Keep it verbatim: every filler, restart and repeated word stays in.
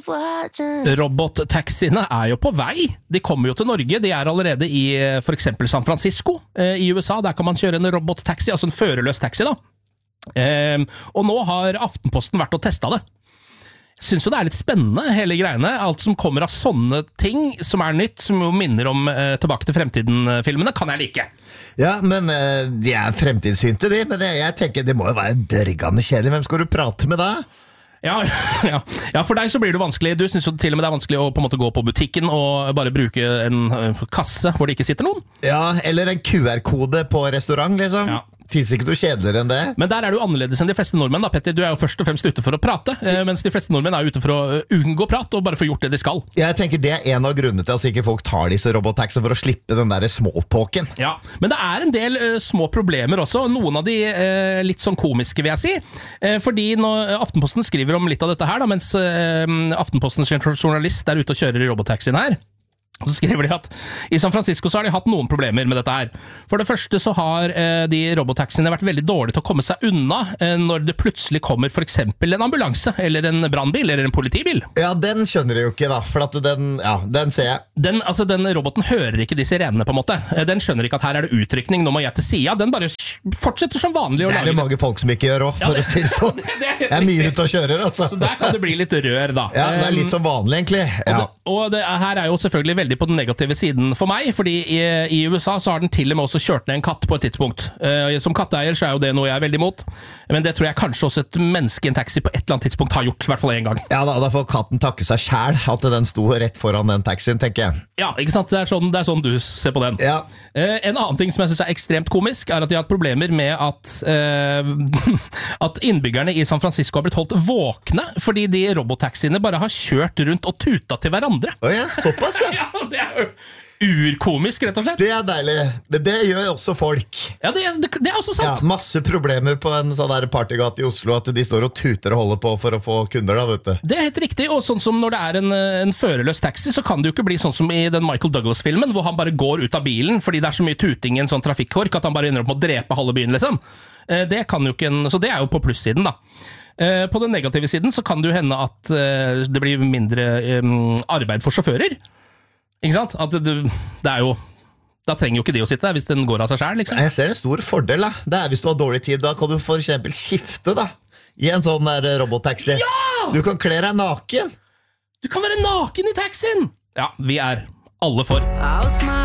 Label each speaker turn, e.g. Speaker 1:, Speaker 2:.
Speaker 1: Robottaxiene er jo på vei. De kommer jo til Norge. De er allerede i for eksempel San Francisco eh, i U S A. Der kan man kjøre en robottaxi, altså en førerløs taxi da. Eh, og nå har Aftenposten vært og testet det. Jeg synes jo det er litt spennende, hele greiene. Alt som kommer av sånne ting som er nytt, som jo minner om eh, Tilbake til fremtiden-filmene, kan jeg like.
Speaker 2: Ja, men uh, de er fremtidssynte, de. Men jeg, jeg tenker, det må jo være dørgende kjedelig. Hvem skal du prate med da?
Speaker 1: Ja, ja. ja, for deg så blir det vanskelig. Du synes jo til og med det er vanskelig å på en måte gå på butikken og bare bruke en uh, kasse hvor det ikke sitter noen.
Speaker 2: Ja, eller en Q R-kode på restaurant, liksom. Ja. Finns ikke noe kjedeligere enn det.
Speaker 1: Men der er du annerledes enn de fleste nordmenn da, Petter. Du er jo først og fremst ute for å prate, eh, mens de fleste nordmenn er ute for å uh, unngå prat og bare få gjort det de skal.
Speaker 2: Jeg tenker det er en av grunnene til at ikke folk tar disse robottaxene for å slippe den der smalltalken.
Speaker 1: Ja, men det er en del uh, små problemer også, noen av de uh, litt sånn komiske vil jeg si, uh, fordi når Aftenposten skriver om litt av dette her da, mens uh, Aftenpostens journalist er ute og kjører i robottaxien her, så skriver de at i San Francisco så har de hatt noen problemer med dette her. For det første så har eh, de robottaxiene vært veldig dårlige til å komme seg unna eh, når det plutselig kommer for eksempel en ambulanse, eller en brandbil, eller en politibil.
Speaker 2: Ja, den skjønner jeg jo ikke da, for at den, ja, den ser jeg.
Speaker 1: Den, altså, den roboten hører ikke de sirenene på en måte. Den skjønner ikke at her er det utrykning, nå må jeg til siden. Den bare fortsetter som vanlig.
Speaker 2: Det er det mange folk som ikke gjør også, for ja, det, å si det sånn. Det, det er, er mye ute og kjører, altså.
Speaker 1: Så der kan det bli litt rør da.
Speaker 2: Ja, det er litt som vanlig egentlig. Ja.
Speaker 1: Og, det, og det her er jo selvfølgelig veldig på den negative siden for meg, fordi i, i U S A så har den til og med også kjørt ned en katt på et tidspunkt. Uh, som katteeier så er jo det noe jeg er veldig imot, men det tror jeg kanskje også et menneske i en taxi på et eller annet tidspunkt har gjort, i hvert fall en gang.
Speaker 2: Ja, da, da får katten takke seg selv at den sto rett foran den taxien, tenker jeg.
Speaker 1: Ja, ikke sant? Det er sånn, det er sånn du ser på den.
Speaker 2: Ja.
Speaker 1: Uh, en annen ting som jeg synes er ekstremt komisk, er at de har hatt problemer med at, uh, at innbyggerne i San Francisco har blitt holdt våkne, fordi de robottaxiene bare har kjørt rundt og tuta til hverandre.
Speaker 2: Å ja, såpass ja.
Speaker 1: Ja, det er jo urkomisk, rett og slett.
Speaker 2: Det er deilig, men det gjør også folk.
Speaker 1: Ja, det, det, det er også sant.
Speaker 2: Ja, masse problemer på en sånn der partygate i Oslo, at de står og tuter og holder på for å få kunder da, vet du.
Speaker 1: Det er helt riktig, og sånn som når det er en, en førerløs taxi, så kan det jo ikke bli sånn som i den Michael Douglas-filmen, hvor han bare går ut av bilen, fordi det er så mye tuting i en sånn trafikkork, at han bare ender opp med å drepe halve byen, liksom. Det kan jo ikke en, så det er jo på plussiden da. På den negative siden så kan det jo hende at det blir mindre arbeid for sjåfører. Ikke sant? At det, det er jo da trenger jo ikke de å sitte der hvis den går av seg selv, liksom.
Speaker 2: Jeg ser en stor fordel da. Det er hvis du har dårlig tid, da kan du for eksempel skifte da i en sånn der robottaxi.
Speaker 1: Ja!
Speaker 2: Du kan kle deg naken.
Speaker 1: Du kan være naken i taxien. Ja, vi er alle for.